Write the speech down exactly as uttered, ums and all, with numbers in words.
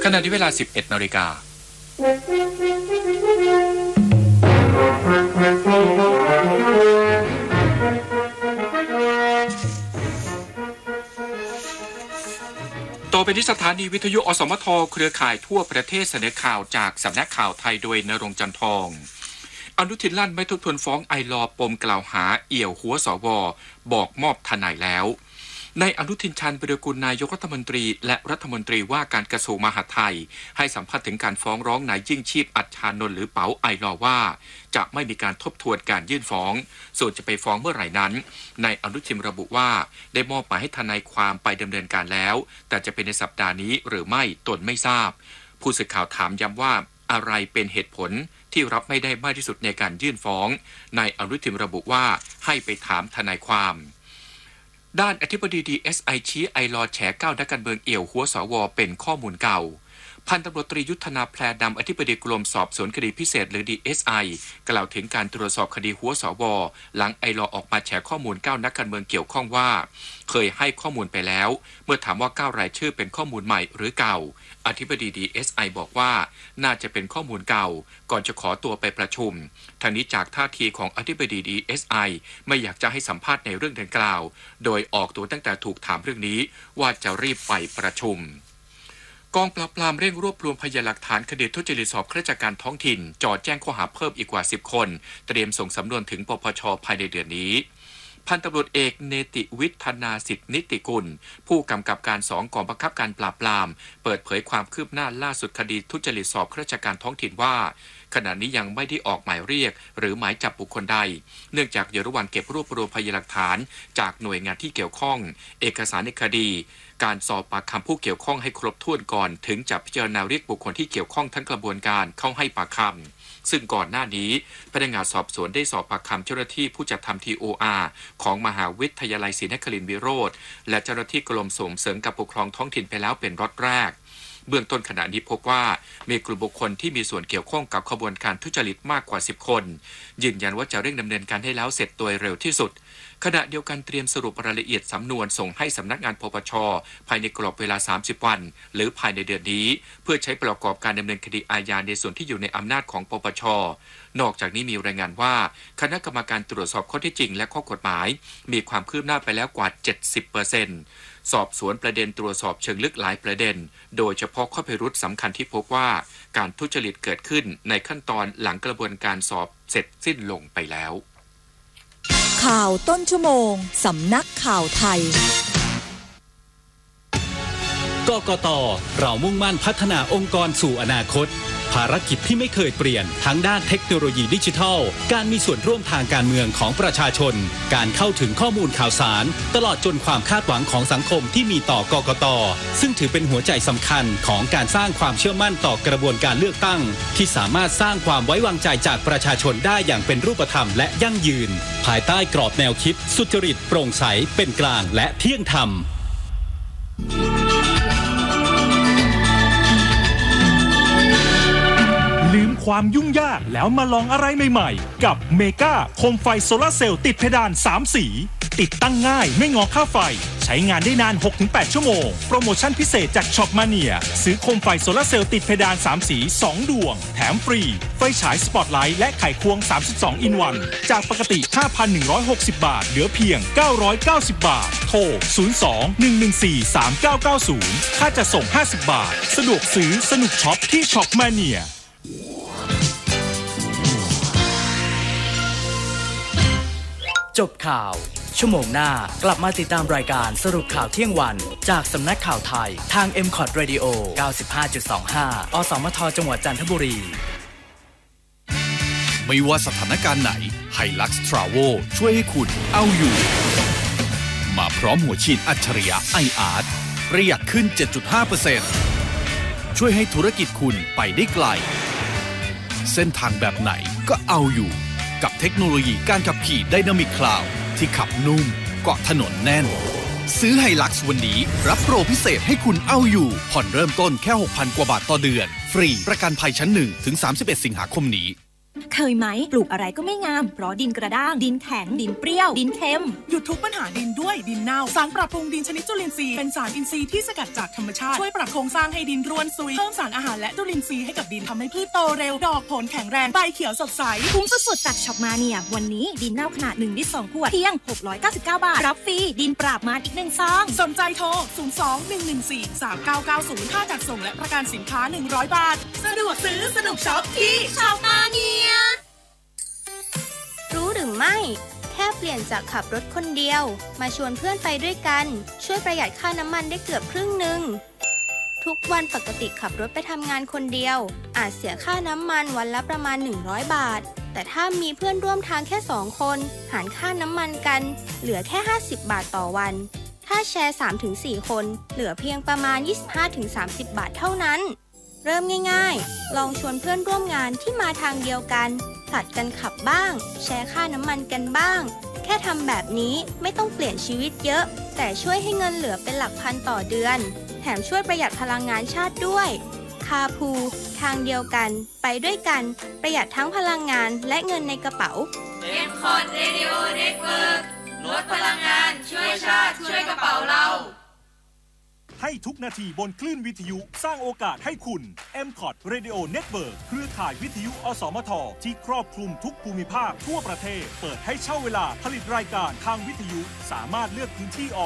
ขณะที่เวลา สิบเอ็ดนาฬิกาต่อไปที่สถานีวิทยุอสมทเครือข่ายทั่วประเทศเสนอข่าวจากสำนักข่าวไทยโดยณรงค์จันทอง อนุทินลั่นไม่ทบทวนฟ้องไอลอปมกล่าวหาเอี่ยวหัวสวบอกมอบทนายแล้วในอนุทินชาญวิรากูลนายกรัฐมนตรีและรัฐมนตรีว่าการกระทรวงมหาดไทยให้สัมภาษณ์ถึงการฟ้องร้องนายยิ่งชีพอัจฉานนท์หรือเป๋าไอลอว่าจะไม่มีการทบทวนการยื่นฟ้องส่วนจะไปฟ้องเมื่อไหร่นั้นในอนุทินระบุว่าได้มอบหมายให้ทนายความไปดำเนินการแล้วแต่จะเป็นในสัปดาห์นี้หรือไม่ตนไม่ทราบผู้สื่อข่าวถามย้ำว่าอะไรเป็นเหตุผลที่รับไม่ได้มากที่สุดในการยื่นฟ้องในอนุทินระบุว่าให้ไปถามทนายความด้านอธิบดี ดี เอส ไอ ชี้ไอลอแฉเก้านักการเมืองเอี่ยวหัวสวเป็นข้อมูลเก่าพันตำรวจตรียุทธนาแพรดำอธิบดีกรมสอบสวนคดีพิเศษหรือ ดี เอส ไอ กล่าวถึงการตรวจสอบคดีหัวสวหลังไอลอออกมาแฉข้อมูลเก้านักการเมืองเกี่ยวข้องว่าเคยให้ข้อมูลไปแล้วเมื่อถามว่าเก้ารายชื่อเป็นข้อมูลใหม่หรือเก่าอธิบดี ดี เอส ไอ บอกว่าน่าจะเป็นข้อมูลเก่าก่อนจะขอตัวไปประชุมทางนี้จากท่าทีของอธิบดี ดี เอส ไอ ไม่อยากจะให้สัมภาษณ์ในเรื่องดังกล่าวโดยออกตัวตั้งแต่ถูกถามเรื่องนี้ว่าจะรีบไปประชุมกองปราบปรามเร่งรวบรวมพยานหลักฐานคดีทุจริตสอบข้าราชการท้องถิ่นจ่อแจ้งข้อหาเพิ่มอีกกว่าสิบคนเตรียมส่งสำนวนถึงปปช.ภายในเดือนนี้พันตำรวจเอกเนติวิทนาสิทธินิติกุลผู้กำกับการสองกองบังคับการปราบปรามเปิดเผยความคืบหน้าล่าสุดคดีทุจริตสอบข้าราชการท้องถิ่นว่าขณะนี้ยังไม่ได้ออกหมายเรียกหรือหมายจับบุคคลใดเนื่องจากอยู่ระหว่างเก็บรวบรวมพยานหลักฐานจากหน่วยงานที่เกี่ยวข้องเอกสารในคดีการสอบปากคำผู้เกี่ยวข้องให้ครบถ้วนก่อนถึงจะพิจารณาเรียกบุคคลที่เกี่ยวข้องทั้งกระบวนการเข้าให้ปากคำซึ่งก่อนหน้านี้พนักงานสอบสวนได้สอบปากคำเจ้าหน้าที่ผู้จัดทำ ที โอ อาร์ ของมหาวิทยาลัยศรีนครินทรวิโรธและเจ้าหน้าที่กรมส่งเสริมการปกครองท้องถิ่นไปแล้วเป็นล็อตแรกเบื้องต้นขณะนี้พบว่ามีกลุ่มบุคคลที่มีส่วนเกี่ยวข้องกับขบวนการทุจริตมากกว่าสิบคนยืนยันว่าจะเร่งดำเนินการให้แล้วเสร็จโดยเร็วที่สุดขณะเดียวกันเตรียมสรุปรายละเอียดสำนวนส่งให้สำนักงานปปช.ภายในกรอบเวลาสามสิบวันหรือภายในเดือนนี้เพื่อใช้ประกอบการดำเนินคดีอาญาในส่วนที่อยู่ในอำนาจของปปช.นอกจากนี้มีรายงานว่าคณะกรรมการตรวจสอบข้อเท็จจริงและข้อกฎหมายมีความคืบหน้าไปแล้วกว่า เจ็ดสิบเปอร์เซ็นต์ สอบสวนประเด็นตรวจสอบเชิงลึกหลายประเด็นโดยเฉพาะข้อพิรุธสำคัญที่พบว่าการทุจริตเกิดขึ้นในขั้นตอนหลังกระบวนการสอบเสร็จสิ้นลงไปแล้วข่าวต้นชั่วโมงสำนักข่าวไทยกกต.เรามุ่งมั่นพัฒนาองค์กรสู่อนาคตภารกิจที่ไม่เคยเปลี่ยนทั้งด้านเทคโนโลยีดิจิทัลการมีส่วนร่วมทางการเมืองของประชาชนการเข้าถึงข้อมูลข่าวสารตลอดจนความคาดหวังของสังคมที่มีต่อกกต.ซึ่งถือเป็นหัวใจสำคัญของการสร้างความเชื่อมั่นต่อกระบวนการเลือกตั้งที่สามารถสร้างความไว้วางใจจากประชาชนได้อย่างเป็นรูปธรรมและยั่งยืนภายใต้กรอบแนวคิดสุจริตโปร่งใสเป็นกลางและเที่ยงธรรมลืมความยุ่งยากแล้วมาลองอะไรใหม่ๆกับเมกาโคมไฟโซลาร์เซลล์ติดเพดานสามสีติดตั้งง่ายไม่งอค่าไฟใช้งานได้นาน หกถึงแปด ชั่วโมงโปรโมชั่นพิเศษจากช็อปมาเนียซื้อโคมไฟโซลาร์เซลล์ติดเพดานสามสีสองดวงแถมฟรีไฟฉายสปอตไลท์และไขควงสามสิบสองอินวันจากปกติ ห้าพันหนึ่งร้อยหกสิบ บาทเหลือเพียงเก้าร้อยเก้าสิบ บาทโทรศูนย์ สอง หนึ่ง หนึ่ง สี่ สาม เก้า เก้า ศูนย์ค่าจัดส่งห้าสิบบาทสะดวกซื้อสนุกช็อปที่ช็อปมาเนียจบข่าวชั่วโมงหน้ากลับมาติดตามรายการสรุปข่าวเที่ยงวันจากสำนักข่าวไทยทาง เอ็ม คอท Radio เก้าสิบห้าจุดสองห้า อสมทจังหวัดจันทบุรีไม่ว่าสถานการณ์ไหน Hilux Travel ช่วยให้คุณเอาอยู่มาพร้อมหัวฉีดอัจฉริยะ ไอ อาร์ ที ประหยัดขึ้น เจ็ดจุดห้าเปอร์เซ็นต์ ช่วยให้ธุรกิจคุณไปได้ไกลเส้นทางแบบไหนก็เอาอยู่กับเทคโนโลยีการขับขี่ Dynamic Cloud ที่ขับนุ่มเกาะถนนแน่นซื้อ Hilux วันนี้รับโปรพิเศษให้คุณเอาอยู่ผ่อนเริ่มต้นแค่ หกพัน กว่าบาทต่อเดือนฟรีประกันภัยชั้นหนึ่งถึงสามสิบเอ็ดสิงหาคมนี้เคยไหมปลูกอะไรก็ไม่งามเพราะดินกระด้างดินแข็งดินเปรี้ยวดินเค็มหยุดทุกปัญหาดินด้วยดินเน่าสารปรับปรุงดินชนิดจุลินทรีย์เป็นสารอินทรีย์ที่สกัดจากธรรมชาติช่วยปรับโครงสร้างให้ดินร่วนซุยเพิ่มสารอาหารและจุลินทรีย์ให้กับดินทำให้พืชโตเร็วดอกผลแข็งแรงใบเขียวสดใสคุ้มสุดๆจากช็อปมาเนียวันนี้ดินเน่าขนาดหนึ่งลิตรสองขวดเพียงหกร้อยเก้าสิบเก้าบาทรับฟรีดินปราบมารอีกหนึ่งซองสนใจโทรศูนย์ สอง หนึ่ง หนึ่ง สี่ สาม เก้า เก้า ศูนย์ ค่าจัดส่งและประกันสินค้าหนึ่งร้อยบาทสะดวกซื้อสนุกช็อปที่ช็อปมาเนียรู้หรือไม่แค่เปลี่ยนจากขับรถคนเดียวมาชวนเพื่อนไปด้วยกันช่วยประหยัดค่าน้ำมันได้เกือบครึ่งหนึ่งทุกวันปกติขับรถไปทำงานคนเดียวอาจเสียค่าน้ำมันวันละประมาณหนึ่งร้อยบาทแต่ถ้ามีเพื่อนร่วมทางแค่สองคนหารค่าน้ำมันกันเหลือแค่ห้าสิบบาทต่อวันถ้าแชร์ สามถึงสี่ คนเหลือเพียงประมาณ ยี่สิบห้าถึงสามสิบ บาทเท่านั้นเริ่มง่ายๆลองชวนเพื่อนร่วมงานที่มาทางเดียวกันผลัดกันขับบ้างแชร์ค่าน้ำมันกันบ้างแค่ทำแบบนี้ไม่ต้องเปลี่ยนชีวิตเยอะแต่ช่วยให้เงินเหลือเป็นหลักพันต่อเดือนแถมช่วยประหยัดพลังงานชาติด้วยคาพูทางเดียวกันไปด้วยกันประหยัดทั้งพลังงานและเงินในกระเป๋าเอ็ม คอร์ด Radio Network ลดพลังงานช่วยชาติช่วยกระเป๋าเราให้ทุกนาทีบนคลื่นวิทยุสร้างโอกาสให้คุณ เอ็ม คอร์ด Radio Network เครือข่ายวิทยุอสมทที่ครอบคลุมทุกภูมิภาคทั่วประเทศเปิดให้เช่าเวลาผลิตรายการทางวิทยุสามารถเลือกพื้นที่